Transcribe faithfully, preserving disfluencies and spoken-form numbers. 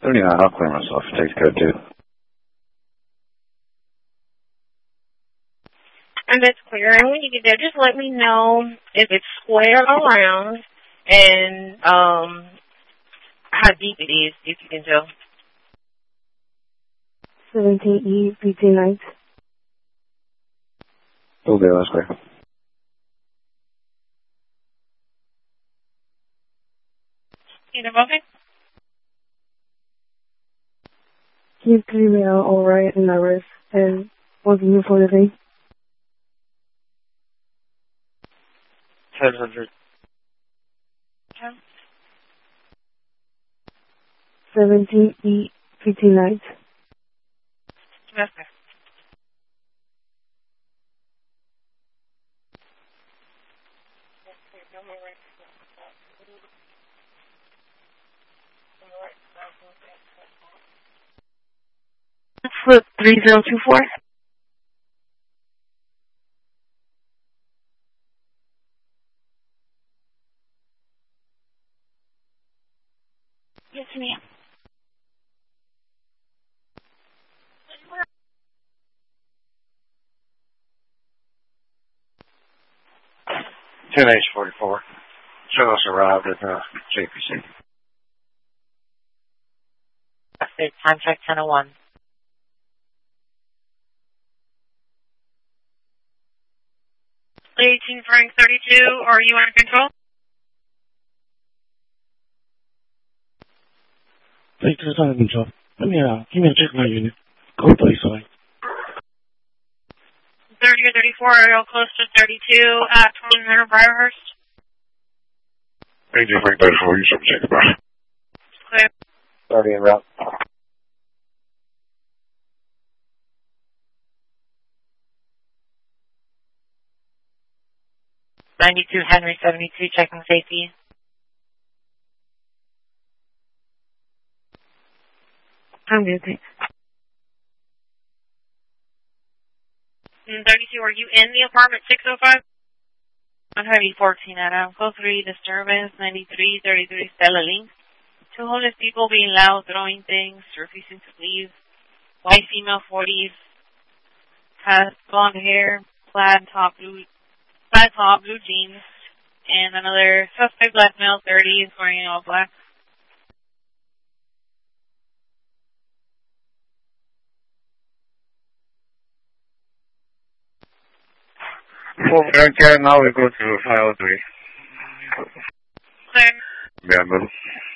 thirty-nine, I'll clear myself. Take code two. And that's clear. And when you get there, just let me know if it's square around and um how deep it is, if you can tell. seventeen E, B T Night. Full day, that's clear. You know, okay? Keep three L all right in the wrist and working you for the day. Ten hundred. Okay. seventeen E, B T Night. That's fair. Flip three zero two four. Yes, ma'am. ten H forty-four. Show us arrived at uh, J P C. Time check ten oh one. eighteen Frank thirty-two, are you under control? Take this under control. Let me, uh, give me a check my unit. Go place, sorry. thirty or thirty-four, are you all close to thirty-two at twenty hundred Briarhurst? eighteen Frank thirty-four, you should check about it. Clear. thirty en route. ninety-two Henry seventy-two, checking safety. I'm good, thanks. And thirty-two, are you in the apartment six oh five? one fourteen at Amco three, disturbance, ninety-three thirty-three Stella Link. Two homeless people being loud, throwing things, refusing to leave. White female forties, has blonde hair, plaid top, blue, plaid top, blue jeans, and another suspect black male thirties wearing all black. Full back, now we go to file three. Clear. Yeah, middle.